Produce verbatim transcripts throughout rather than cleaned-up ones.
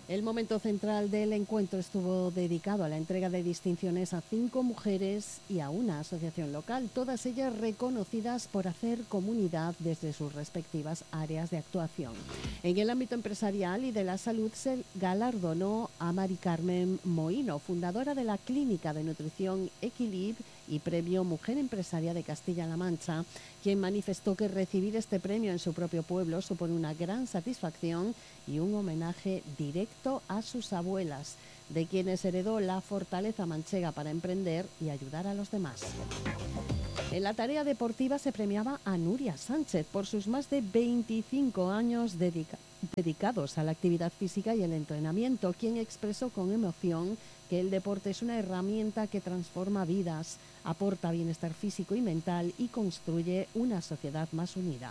El momento central del encuentro estuvo dedicado a la entrega de distinciones a cinco mujeres y a una asociación local, todas ellas reconocidas por hacer comunidad desde sus respectivas áreas de actuación. En el ámbito empresarial y de la salud se galardonó a Mari Carmen Moino, fundadora de la Clínica de Nutrición Equilib y Premio Mujer Empresaria de Castilla-La Mancha, quien manifestó que recibir este premio en su propio pueblo supone una gran satisfacción y un homenaje directo a sus abuelas, de quienes heredó la fortaleza manchega para emprender y ayudar a los demás. En la tarea deportiva se premiaba a Nuria Sánchez por sus más de veinticinco años dedica- dedicados a la actividad física y el entrenamiento, quien expresó con emoción que el deporte es una herramienta que transforma vidas, aporta bienestar físico y mental y construye una sociedad más unida.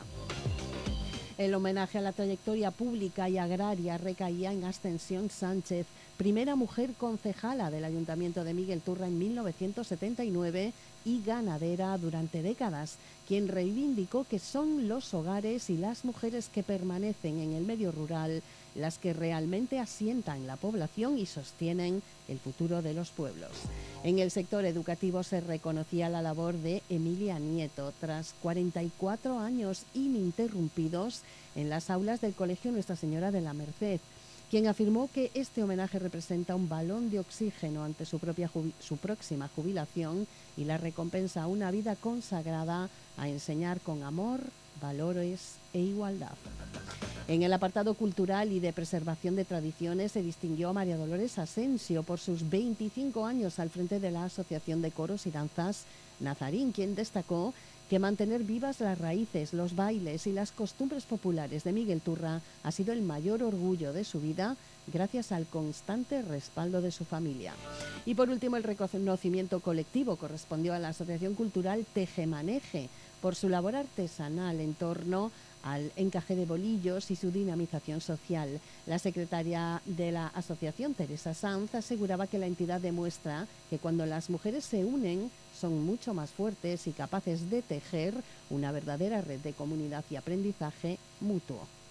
El homenaje a la trayectoria pública y agraria recaía en Ascensión Sánchez, primera mujer concejala del Ayuntamiento de Miguel Turra en mil novecientos setenta y nueve y ganadera durante décadas, quien reivindicó que son los hogares y las mujeres que permanecen en el medio rural las que realmente asientan la población y sostienen el futuro de los pueblos. En el sector educativo se reconocía la labor de Emilia Nieto, tras cuarenta y cuatro años ininterrumpidos en las aulas del Colegio Nuestra Señora de la Merced, quien afirmó que este homenaje representa un balón de oxígeno ante su, propia su próxima jubilación y la recompensa a una vida consagrada a enseñar con amor, valores e igualdad. En el apartado cultural y de preservación de tradiciones se distinguió a María Dolores Asensio por sus veinticinco años al frente de la Asociación de Coros y Danzas Nazarín, quien destacó que mantener vivas las raíces, los bailes y las costumbres populares de Miguel Turra ha sido el mayor orgullo de su vida, gracias al constante respaldo de su familia. Y por último, el reconocimiento colectivo correspondió a la Asociación Cultural Tejemaneje por su labor artesanal en torno al encaje de bolillos y su dinamización social. La secretaria de la asociación, Teresa Sanz, aseguraba que la entidad demuestra que cuando las mujeres se unen son mucho más fuertes y capaces de tejer una verdadera red de comunidad y aprendizaje mutuo.